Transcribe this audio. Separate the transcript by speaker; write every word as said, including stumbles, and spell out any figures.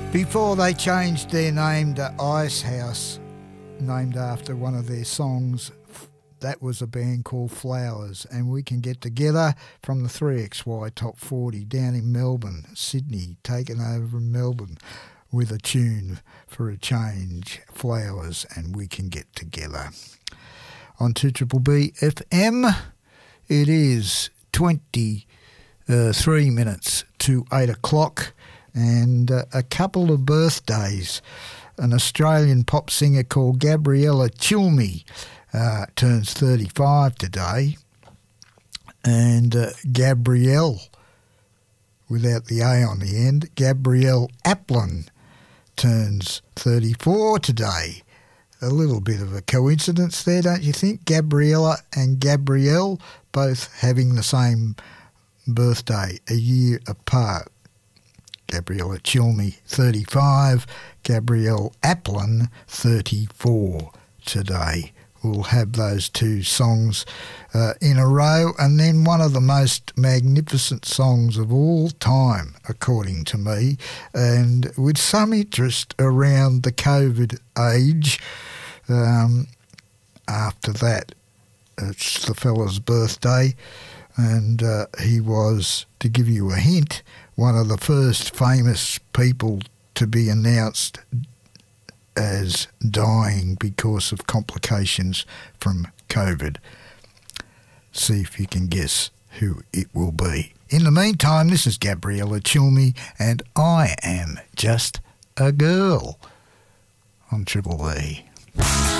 Speaker 1: Before they changed their name to Ice House, named after one of their songs, that was a band called Flowers. And We Can Get Together from the three X Y Top forty down in Melbourne, Sydney, taken over in Melbourne with a tune for a change, Flowers and We Can Get Together. On two B B F M, it is twenty-three minutes to eight o'clock. And uh, a couple of birthdays. An Australian pop singer called Gabriella Cilmi uh, turns thirty-five today. And uh, Gabrielle, without the A on the end, Gabrielle Aplin turns thirty-four today. A little bit of a coincidence there, don't you think? Gabriella and Gabrielle both having the same birthday, a year apart. Gabriella Cilmi, thirty-five, Gabrielle Aplin, thirty-four today. We'll have those two songs uh, in a row, and then one of the most magnificent songs of all time, according to me, and with some interest around the COVID age. Um, after that, it's the fella's birthday, and uh, he was, to give you a hint, one of the first famous people to be announced as dying because of complications from COVID. See if you can guess who it will be. In the meantime, this is Gabriella Cilmi, and I Am Just a Girl on Triple E.